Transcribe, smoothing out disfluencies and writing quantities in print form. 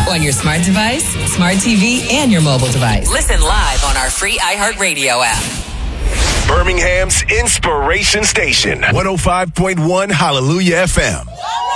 On your smart device, smart TV, and your mobile device. Listen live on our free iHeartRadio app. Birmingham's Inspiration Station, 105.1 Hallelujah FM.